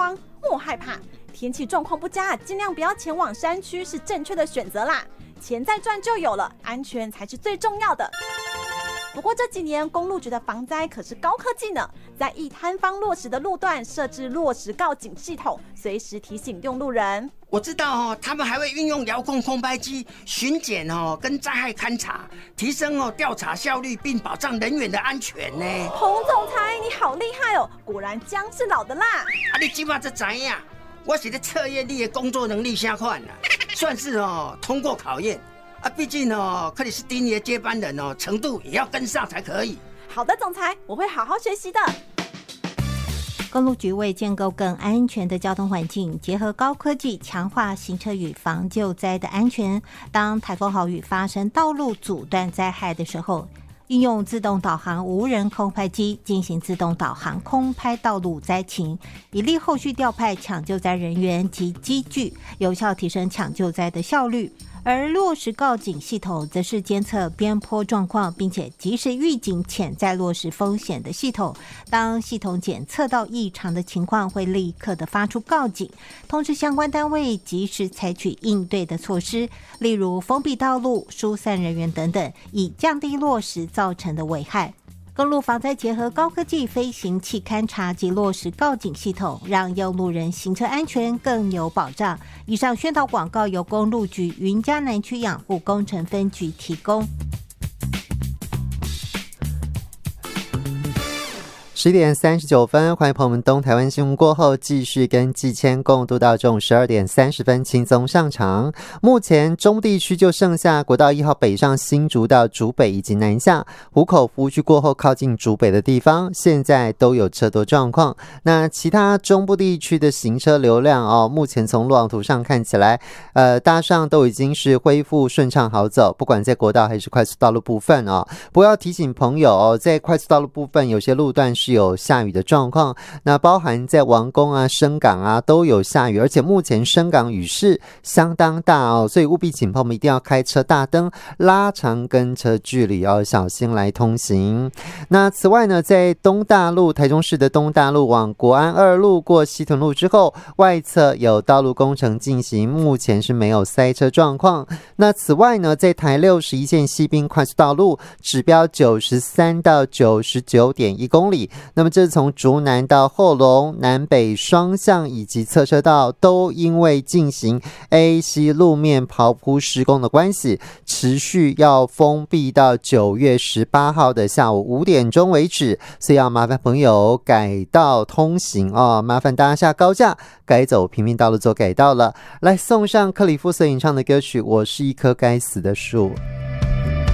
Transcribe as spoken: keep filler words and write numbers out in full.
慌，莫害怕。天气状况不佳，尽量不要前往山区是正确的选择啦。钱再赚就有了，安全才是最重要的。不过这几年公路局的防灾可是高科技呢，在易坍方落石的路段设置落石告警系统，随时提醒用路人。 我知道哦，他们还会运用遥控空拍机巡检哦，跟灾害勘察，提升哦调查效率，并保障人员的安全呢。 洪总裁，你好厉害哦，果然姜是老的辣。 啊，你今晚才知影，我是在测验你的工作能力啥款啦，算是哦通过考验。啊，毕竟哦，克里斯汀尼的接班人哦，程度也要跟上才可以。 好的，总裁，我会好好学习的。 公路局为建构更安全的交通环境，结合高科技强化行车与防救灾的安全。当台风豪雨发生道路阻断灾害的时候，运用自动导航无人空拍机进行自动导航空拍道路灾情，以利后续调派抢救灾人员及机具，有效提升抢救灾的效率。而落石告警系统则是监测边坡状况，并且及时预警潜在落石风险的系统。当系统检测到异常的情况，会立刻的发出告警，通知相关单位及时采取应对的措施，例如封闭道路、疏散人员等等，以降低落石造成的危害。公路防灾结合高科技飞行器勘察及落石告警系统，让用路人行车安全更有保障。以上宣导广告由公路局云嘉南区养护工程分局提供。 十一点三十九分，欢迎朋友们东台湾新闻过后继续跟季谦共度到中午十二点三十分轻松上场。目前中部地区就剩下国道一号北上新竹到竹北以及南下湖口服务区过后靠近竹北的地方，现在都有车多状况。那其他中部地区的行车流量哦，目前从路网图上看起来，呃，大上都已经是恢复顺畅好走，不管在国道还是快速道路部分哦。不过要提醒朋友哦，在快速道路部分有些路段是有下雨的状况，那包含在王宫啊、深港啊都有下雨，而且目前深港雨势相当大哦，所以务必请朋友们一定要开车大灯，拉长跟车距离哦，小心来通行。那此外呢，在东大路台中市的东大路往国安二路过西屯路之后，外侧有道路工程进行，目前是没有塞车状况。那此外呢，在台六十一线西滨快速道路指标九十三到九十九点一公里，那么这是从竹南到后龙南北双向以及侧车道都因为进行 A、C 路面刨铺施工的关系，持续要封闭到九月十八号的下午五点钟为止，所以要麻烦朋友改道通行哦，麻烦大家下高架改走平面道路做改道了。来送上克里夫斯演唱的歌曲《我是一棵该死的树》。